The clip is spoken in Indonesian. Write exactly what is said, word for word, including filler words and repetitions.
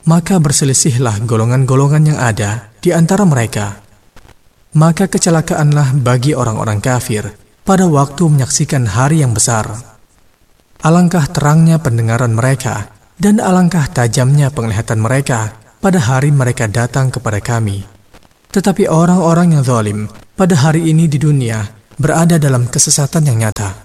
maka berselisihlah golongan-golongan yang ada di antara mereka. Maka kecelakaanlah bagi orang-orang kafir pada waktu menyaksikan hari yang besar. Alangkah terangnya pendengaran mereka dan alangkah tajamnya penglihatan mereka pada hari mereka datang kepada kami. Tetapi orang-orang yang zalim pada hari ini di dunia berada dalam kesesatan yang nyata.